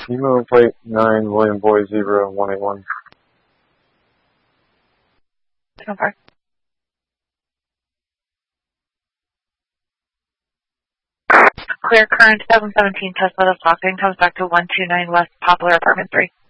Emo plate 9, William Boy 0181. So far. Clear current 717 Tesla to Stockton, comes back to 129 West Poplar Apartment 3.